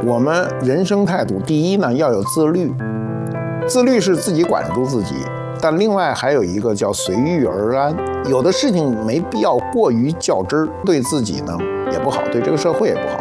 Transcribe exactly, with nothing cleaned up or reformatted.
我们人生态度，第一呢要有自律，自律是自己管得住自己，但另外还有一个叫随遇而安。有的事情没必要过于较真儿，对自己呢也不好，对这个社会也不好。